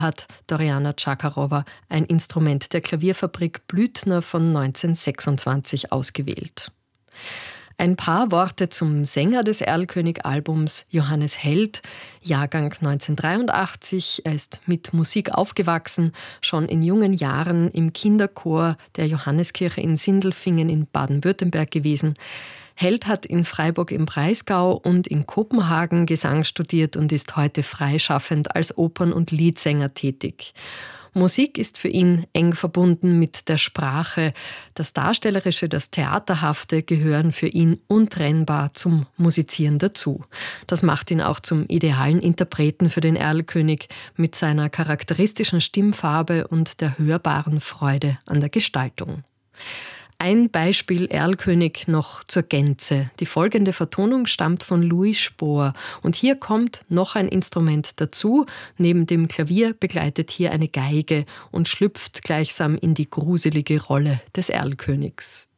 hat Doriana Chakarova ein Instrument der Klavierfabrik Blüthner von 1926 ausgewählt. Ein paar Worte zum Sänger des Erlkönig-Albums, Johannes Held, Jahrgang 1983. Er ist mit Musik aufgewachsen, schon in jungen Jahren im Kinderchor der Johanneskirche in Sindelfingen in Baden-Württemberg gewesen. Held hat in Freiburg im Breisgau und in Kopenhagen Gesang studiert und ist heute freischaffend als Opern- und Liedsänger tätig. Musik ist für ihn eng verbunden mit der Sprache. Das Darstellerische, das Theaterhafte gehören für ihn untrennbar zum Musizieren dazu. Das macht ihn auch zum idealen Interpreten für den Erlkönig mit seiner charakteristischen Stimmfarbe und der hörbaren Freude an der Gestaltung. Ein Beispiel Erlkönig noch zur Gänze. Die folgende Vertonung stammt von Louis Spohr. Und hier kommt noch ein Instrument dazu. Neben dem Klavier begleitet hier eine Geige und schlüpft gleichsam in die gruselige Rolle des Erlkönigs.